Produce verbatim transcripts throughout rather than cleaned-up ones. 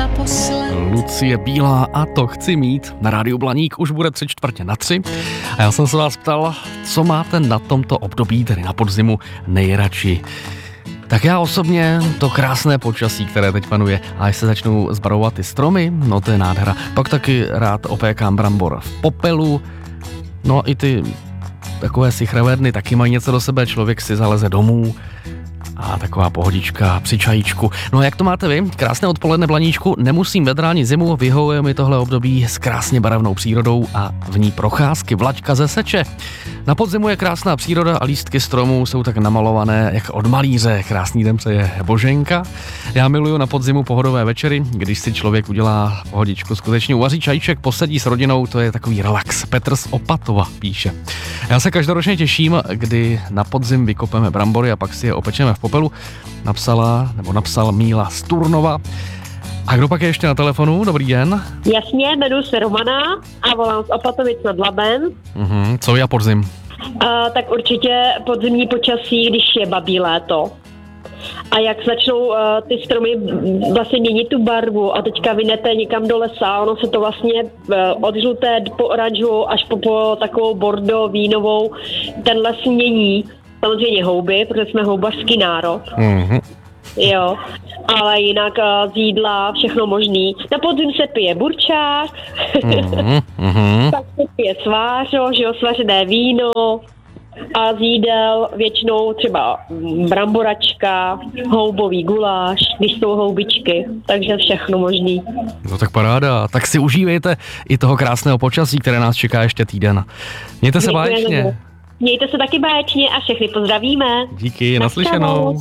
naposled. Lucie Bílá a To chci mít. Na rádiu Blaník už bude tři čtvrtě na tři. A já jsem se vás ptal, co máte na tomto období, tedy na podzimu, nejradši. Tak já osobně to krásné počasí, které teď panuje, a až se začnou zbarvovat ty stromy, no to je nádhera. Pak taky rád opékám brambor v popelu, no a i ty takové sichravé dny taky mají něco do sebe, člověk si zaleze domů a taková pohodička při čajíčku. No a jak to máte vy? Krásné odpoledne, Blaníčku, nemusím vedra ani zimu, vyhovuje mi tohle období s krásně barevnou přírodou a v ní procházky, vlačka ze Seče. Na podzimu je krásná příroda a lístky stromů jsou tak namalované jak od malíře. Krásný den přeje Boženka. Já miluju na podzimu pohodové večery, když si člověk udělá pohodičku, skutečně uvaří čajíček, posedí s rodinou, to je takový relax. Petr z Opatova píše. Já se každoročně těším, kdy na podzim vykopeme brambory a pak si je opečeme v popelu. Napsala, nebo napsal Míla z Turnova. A kdo pak je ještě na telefonu? Dobrý den. Jasně, jmenuji se Romana a volám z Opatovic nad Labem. Mhm, co je podzim? Uh, tak určitě podzimní počasí, když je babí léto. A jak začnou uh, ty stromy vlastně měnit tu barvu a teďka vynete někam do lesa, ono se to vlastně uh, od žluté po oranžovou až po, po takovou bordo vínovou ten les mění. Samozřejmě houby, protože jsme houbařský národ. Mhm. Jo, ale jinak uh, z jídla všechno možný. Na podzim se pije burčák, Mhm, mhm. pak se pije svářo, že jo, svařené víno a z jídel většinou třeba bramboračka, houbový guláš, když jsou houbičky, takže všechno možný. No tak paráda, tak si užívejte i toho krásného počasí, které nás čeká ještě týden. Mějte se Děkujeme. báječně. Mějte se taky báječně a všechny pozdravíme. Díky, naslyšenou.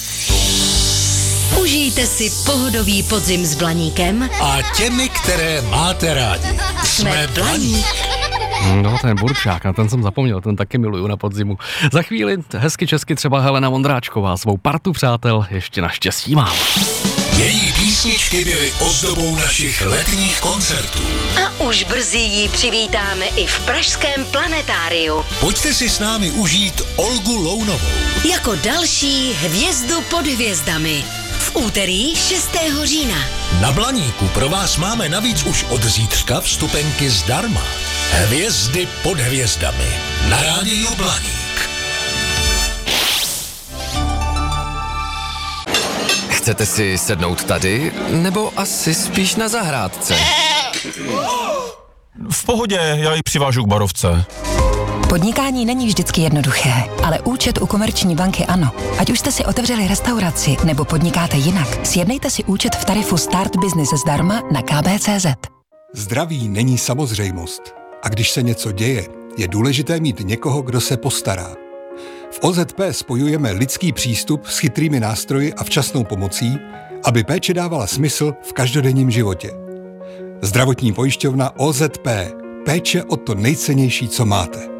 Užijte si pohodový podzim s Blaníkem A těmi, které máte rádi. Jsme Blaník. No, ten burčák, na ten jsem zapomněl, ten taky miluju na podzimu. Za chvíli hezky česky třeba Helena Vondráčková, svou partu přátel ještě naštěstí mám. Její písničky byly ozdobou našich letních koncertů. a už brzy ji přivítáme i v pražském Planetáriu. Pojďte si s námi užít Olgu Lounovou. Jako další hvězdu pod hvězdami. V úterý šestého října. Na Blaníku pro vás máme navíc už od zítřka vstupenky zdarma. Hvězdy pod hvězdami. Na rádiu Blaník. Chcete si sednout tady, nebo asi spíš na zahrádce? V pohodě, já ji přivážu k barovce. Podnikání není vždycky jednoduché, ale účet u Komerční banky ano. Ať už jste si otevřeli restauraci nebo podnikáte jinak, sjednejte si účet v tarifu Start Business zdarma na k b tečka cé zet. Zdraví není samozřejmost. A když se něco děje, je důležité mít někoho, kdo se postará. V O Z P spojujeme lidský přístup s chytrými nástroji a včasnou pomocí, aby péče dávala smysl v každodenním životě. Zdravotní pojišťovna O Z P. Péče o to nejcennější, co máte.